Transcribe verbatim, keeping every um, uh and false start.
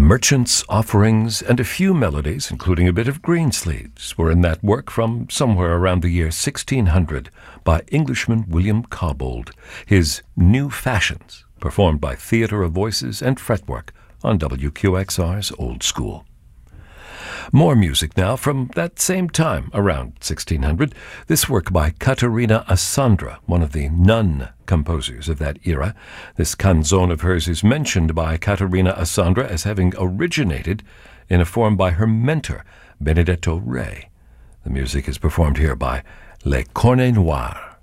Merchants' Offerings and a few melodies, including a bit of Greensleeves, were in that work from somewhere around the year sixteen hundred by Englishman William Cobbold, his New Fashions, performed by Theatre of Voices and Fretwork on W Q X R's Old School. More music now from that same time, around sixteen hundred. This work by Caterina Assandra, one of the nun composers of that era. This canzone of hers is mentioned by Caterina Assandra as having originated in a form by her mentor, Benedetto Re. The music is performed here by Les Cornets Noirs.